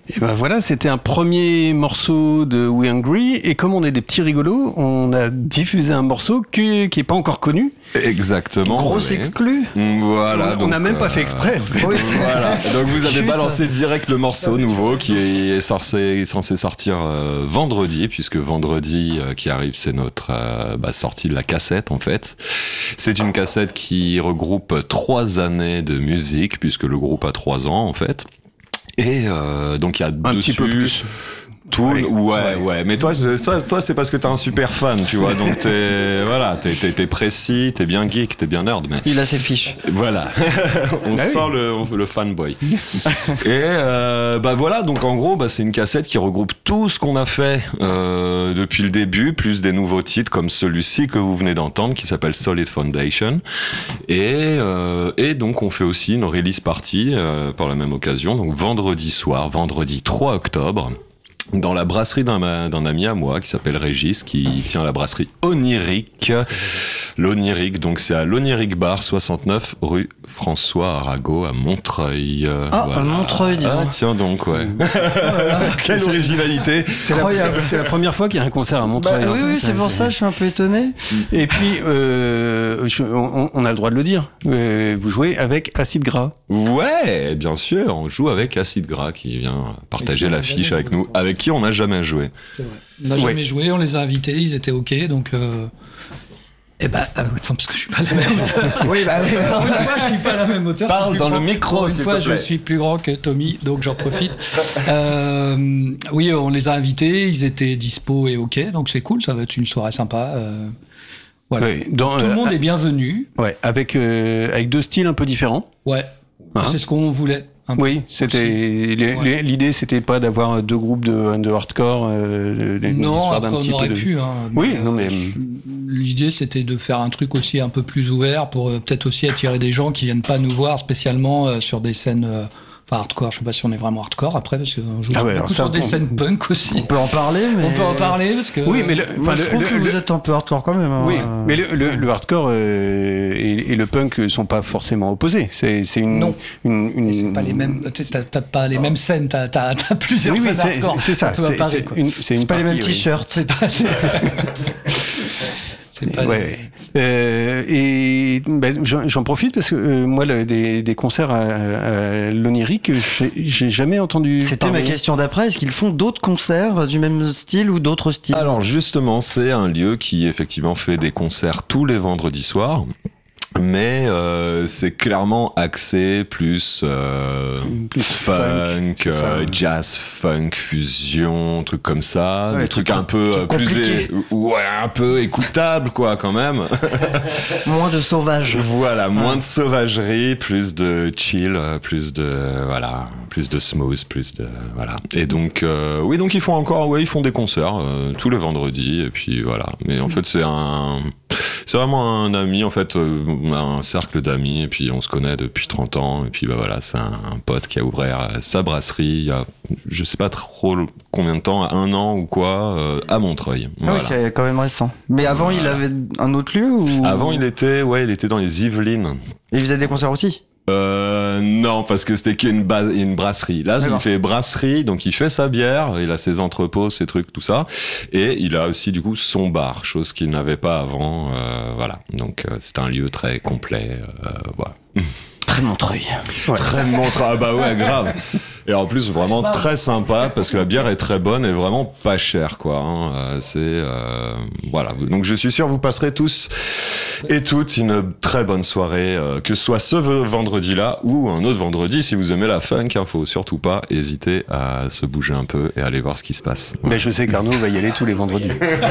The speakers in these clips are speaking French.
Et ben voilà, c'était un premier morceau de We Hungry, et comme on est des petits rigolos, on a diffusé un morceau qui est pas encore connu. Exactement. Grosse exclu. Voilà. On n'a même pas fait exprès. En fait. Oui, voilà. Donc vous avez balancé direct le morceau nouveau qui est censé sortir vendredi, puisque vendredi qui arrive, c'est notre sortie de la cassette en fait. C'est une cassette qui regroupe 3 années de musique, puisque le groupe a 3 ans en fait. Et donc il y a un petit peu plus. Toon, ouais. Mais toi, c'est parce que t'es un super fan, tu vois. Donc t'es précis, t'es bien geek, t'es bien nerd. Mais il a ses fiches. Voilà, on sent le fanboy. Et voilà. Donc en gros, c'est une cassette qui regroupe tout ce qu'on a fait depuis le début, plus des nouveaux titres comme celui-ci que vous venez d'entendre, qui s'appelle Solid Foundation. Et donc on fait aussi une release party par la même occasion. Donc vendredi 3 octobre. Dans la brasserie d'un ami à moi qui s'appelle Régis, qui tient la brasserie Onirique. L'Onirique, donc c'est à l'Onirique Bar, 69 rue François Arago à Montreuil. À Montreuil, disons. Ah tiens donc, ouais. Quelle originalité. C'est la première fois qu'il y a un concert à Montreuil. Oui, c'est pour ça, je suis un peu étonné. Et puis, on a le droit de le dire, vous jouez avec Acide Gras. Ouais, bien sûr, on joue avec Acide Gras qui vient partager l'affiche avec nous, avec qui on n'a jamais joué. C'est vrai. On n'a jamais joué, on les a invités, ils étaient OK, donc... attends, parce que je suis pas à la même hauteur. Oui. Pour une fois, je suis pas à la même hauteur. Parle dans le micro, s'il te plaît. Une fois, je suis plus grand que Tommy, donc j'en profite. Oui, on les a invités, ils étaient dispo et OK, donc c'est cool, ça va être une soirée sympa. Voilà. Ouais, tout le monde est bienvenu. Ouais, avec 2 styles un peu différents. Ouais, c'est ce qu'on voulait. Oui, l'idée, c'était pas d'avoir 2 groupes de hardcore. Non, après on aurait pu. Mais l'idée, c'était de faire un truc aussi un peu plus ouvert pour peut-être aussi attirer des gens qui viennent pas nous voir spécialement sur des scènes. Hardcore, je sais pas si on est vraiment hardcore après, parce qu'on joue sur des scènes punk aussi. On peut en parler, parce que. Oui, mais je trouve que vous êtes un peu hardcore quand même. Oui, mais le hardcore et le punk sont pas forcément opposés. Non. C'est pas les mêmes. T'as pas les mêmes scènes. T'as plusieurs scènes hardcore. C'est ça. C'est pas les mêmes t-shirts. C'est pas. C'est pas j'en profite parce que moi des concerts à l'Onirique, j'ai jamais entendu C'était parler. ma question d'après, est-ce qu'ils font d'autres concerts du même style ou d'autres styles? Alors justement, c'est un lieu qui effectivement fait des concerts tous les vendredis soirs. Mais c'est clairement axé plus funk, jazz, funk, fusion, trucs comme ça, des trucs un peu plus un peu écoutables quoi quand même. Moins de sauvage. Voilà, moins de sauvagerie, plus de chill, plus de smooth, plus de voilà. Et donc donc ils font des concerts tous les vendredis et puis voilà. Mais en fait c'est vraiment un ami, en fait, on a un cercle d'amis, et puis on se connaît depuis 30 ans, et puis voilà, c'est un pote qui a ouvert sa brasserie il y a, je sais pas trop combien de temps, 1 an ou quoi, à Montreuil. Voilà. Oui, c'est quand même récent. Mais avant, il avait un autre lieu ou... Avant, il était dans les Yvelines. Et il faisait des concerts aussi? Non, parce que c'était qu'une brasserie. Là, il fait brasserie, donc il fait sa bière, il a ses entrepôts, ses trucs, tout ça, et il a aussi du coup son bar, chose qu'il n'avait pas avant. Voilà, donc c'est un lieu très complet. Voilà. Très Montreuil. Ouais. Très Montreuil. Ah bah ouais, grave. Et en plus, vraiment très sympa parce que la bière est très bonne et vraiment pas chère, quoi. Hein. Voilà. Donc je suis sûr vous passerez tous et toutes une très bonne soirée, que ce soit ce vendredi-là ou un autre vendredi. Si vous aimez la funk, faut surtout pas hésiter à se bouger un peu et aller voir ce qui se passe. Ouais. Mais je sais qu'Arnaud va y aller tous les vendredis.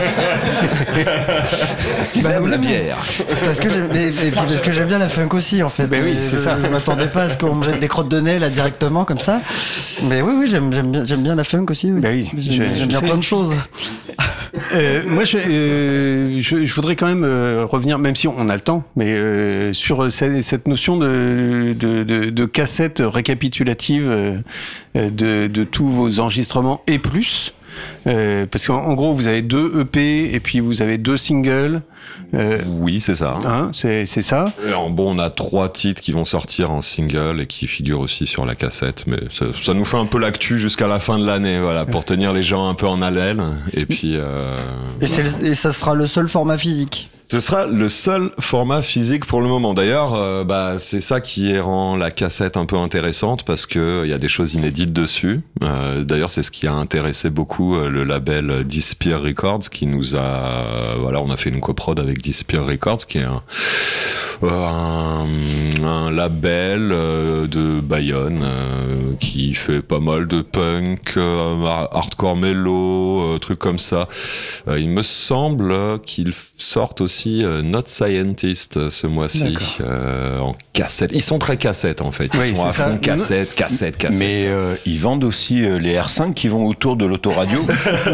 Parce qu'il aime la bière. Parce que j'aime bien la funk aussi, en fait. Ben oui, c'est ça. Je m'attendais pas à ce qu'on me jette des crottes de nez là directement comme ça. Mais oui, j'aime bien la funk aussi. Oui. Ben oui, j'aime bien plein de choses. Moi, je voudrais quand même revenir, même si on a le temps, mais sur cette notion de cassette récapitulative de tous vos enregistrements et plus. Parce qu'en gros, vous avez 2 EP et puis vous avez 2 singles. Oui, c'est ça. Hein, c'est ça. Alors bon, on a 3 titres qui vont sortir en single et qui figurent aussi sur la cassette, mais ça nous fait un peu l'actu jusqu'à la fin de l'année, voilà, pour tenir les gens un peu en haleine. Et puis. Et ça sera le seul format physique. Ce sera le seul format physique pour le moment. D'ailleurs, c'est ça qui rend la cassette un peu intéressante parce que il y a des choses inédites dessus. D'ailleurs, c'est ce qui a intéressé beaucoup le label Dispire Records qui nous a, on a fait une coprod avec Dispire Records qui est un label de Bayonne qui fait pas mal de punk, hardcore mélo, trucs comme ça. Il me semble qu'ils sortent aussi Not Scientist ce mois-ci en cassette. Ils sont très cassettes en fait. Ils sont à fond cassette. Mais ils vendent aussi les R5 qui vont autour de l'autoradio.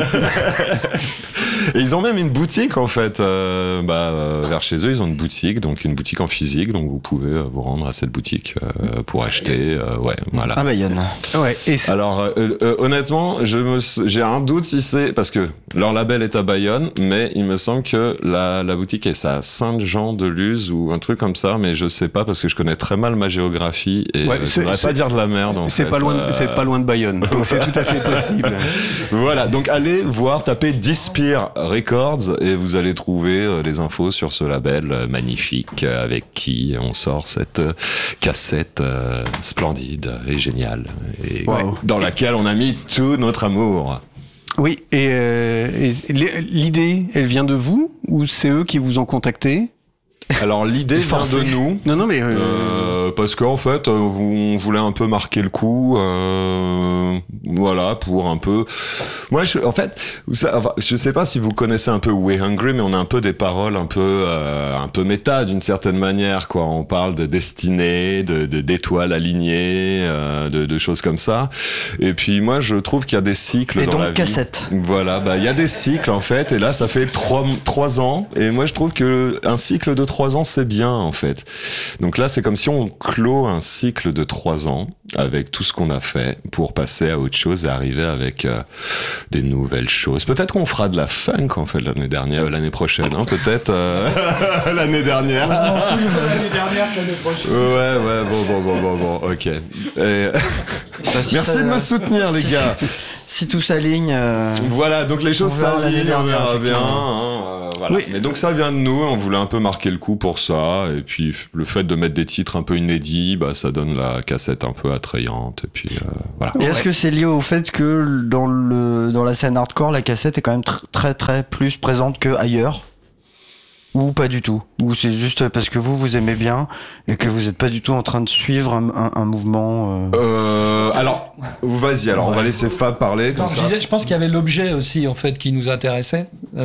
Et ils ont même une boutique en fait. Vers chez eux, ils ont une boutique, donc une boutique en physique. Donc vous pouvez vous rendre à cette boutique pour acheter. Voilà. Ah Bayonne. Ouais. Alors honnêtement, j'ai un doute si c'est parce que leur label est à Bayonne, mais il me semble que la boutique est à Saint-Jean-de-Luz ou un truc comme ça, mais je sais pas parce que je connais très mal ma géographie et je voudrais pas dire de la merde. C'est pas loin de Bayonne, donc c'est tout à fait possible. Voilà, donc allez voir, tapez Dispire Records et vous allez trouver les infos sur ce label magnifique avec qui on sort cette cassette splendide et géniale et dans laquelle on a mis tout notre amour. Oui, et l'idée, elle vient de vous ou c'est eux qui vous ont contacté ? Alors l'idée vient de nous. Non, mais parce qu'en fait, on voulait un peu marquer le coup, pour un peu. Moi, je sais pas si vous connaissez un peu We Hungry, mais on a un peu des paroles un peu méta d'une certaine manière, quoi. On parle de destinée, d'étoiles alignées, de choses comme ça. Et puis moi, je trouve qu'il y a des cycles dans la vie. Et donc cassette. Voilà, il y a des cycles en fait. Et là, ça fait 3 ans. Et moi, je trouve que un cycle de 3 ans, c'est bien en fait. Donc là, c'est comme si on clôt un cycle de 3 ans avec tout ce qu'on a fait pour passer à autre chose et arriver avec des nouvelles choses. Peut-être qu'on fera de la funk en fait l'année prochaine, hein, peut-être l'année dernière. L'année dernière, l'année prochaine. Ouais, bon, ok. Merci de me soutenir, les gars. Si tout s'aligne. Voilà, donc les choses s'alignent, on verra bien. Voilà. Oui. Mais donc ça vient de nous, on voulait un peu marquer le coup pour ça, et puis le fait de mettre des titres un peu inédits, ça donne la cassette un peu attrayante, et puis voilà. Et est-ce que c'est lié au fait que dans la scène hardcore, la cassette est quand même très très plus présente qu'ailleurs ? Ou pas du tout? Ou c'est juste parce que vous aimez bien et que vous n'êtes pas du tout en train de suivre un mouvement Alors, vas-y, on va laisser Fab parler. Comme ça. Je pense qu'il y avait l'objet aussi, en fait, qui nous intéressait.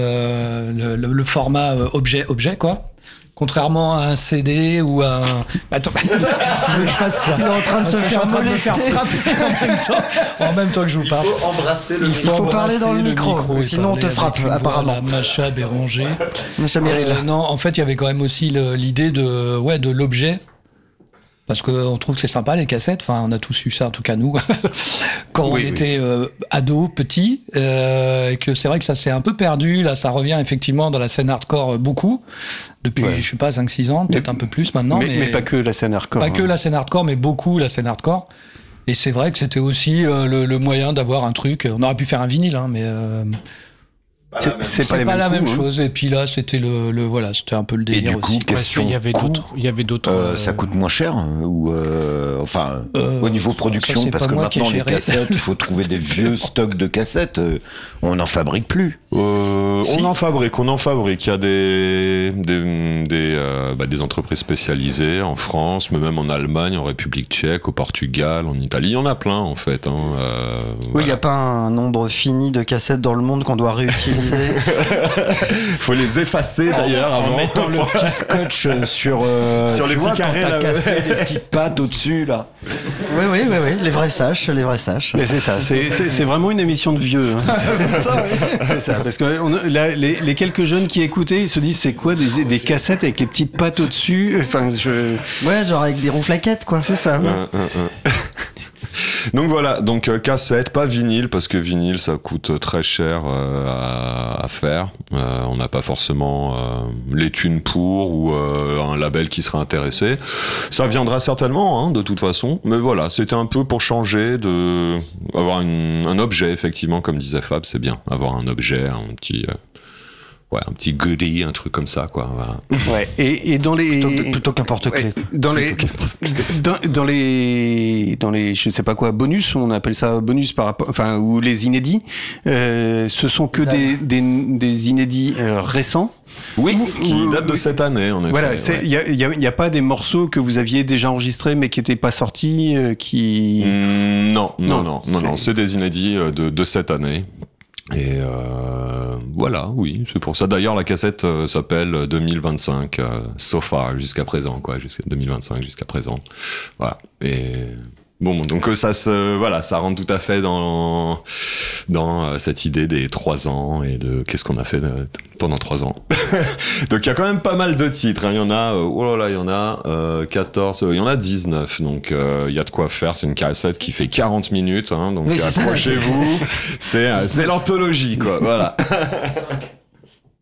Le format objet, quoi. Contrairement à un CD ou à un... Attends, tu veux que je fasse quoi? Il est en train de se faire frapper en même temps que je vous parle. Il faut embrasser le micro. Il faut parler dans le micro, sinon on te frappe, apparemment. Macha Béranger. Macha Meryl. Non, en fait, il y avait quand même aussi l'idée de l'objet. Parce qu'on trouve que c'est sympa les cassettes, enfin on a tous eu ça en tout cas nous quand on était ados, petits, et que c'est vrai que ça s'est un peu perdu, là ça revient effectivement dans la scène hardcore beaucoup, depuis je sais pas 5-6 ans, peut-être un peu plus maintenant. Mais pas que la scène hardcore. Pas que la scène hardcore, mais beaucoup la scène hardcore. Et c'est vrai que c'était aussi le moyen d'avoir un truc, on aurait pu faire un vinyle, hein, mais... c'est pas la même chose. Et puis là, c'était c'était un peu le délire. Et du coup, aussi. question il y avait d'autres. Ça coûte moins cher ou au niveau production, parce que maintenant les cassettes, il faut trouver des vieux stocks de cassettes. On n'en fabrique plus. On en fabrique. Il y a des entreprises spécialisées en France, mais même en Allemagne, en République Tchèque, au Portugal, en Italie. Il y en a plein en fait. Oui, il n'y a pas un nombre fini de cassettes dans le monde qu'on doit réutiliser. Faut les effacer d'ailleurs avant. En mettant le petit scotch sur les petits carrés là, cassé des petites pattes au-dessus là. Oui, les vrais saches. Mais c'est ça, c'est vraiment une émission de vieux. Hein. C'est ça, parce que les quelques jeunes qui écoutaient, ils se disent c'est quoi des cassettes avec les petites pattes au-dessus. Enfin, ouais, genre avec des ronflaquettes quoi. C'est ça. Donc voilà, donc cassette, pas vinyle, parce que vinyle ça coûte très cher à faire. On n'a pas forcément les thunes pour ou un label qui serait intéressé. Ça viendra certainement, de toute façon. Mais voilà, c'était un peu pour changer, avoir un objet, effectivement, comme disait Fab, c'est bien. Avoir un objet, un petit goodie, un truc comme ça, quoi. Voilà. Ouais. Et dans les plutôt qu'un porte-clés. Dans les je sais pas quoi, bonus, on appelle ça bonus par rapport, enfin, ou les inédits. Ce sont que des inédits récents. Oui, qui datent de cette année, en effet. Voilà, il y a pas des morceaux que vous aviez déjà enregistrés mais qui n'étaient pas sortis, qui. Non, c'est des inédits de cette année. Et voilà, oui, c'est pour ça. D'ailleurs, la cassette s'appelle 2025 so far, jusqu'à présent, quoi, jusqu'à 2025 jusqu'à présent. Voilà. Et bon, donc ça rentre tout à fait dans cette idée des 3 ans et de qu'est-ce qu'on a fait pendant 3 ans. Donc il y a quand même pas mal de titres. Il y en a, 14, il y en a 19. Donc il y a de quoi faire. C'est une cassette qui fait 40 minutes. Donc accrochez-vous. C'est l'anthologie, quoi. Voilà.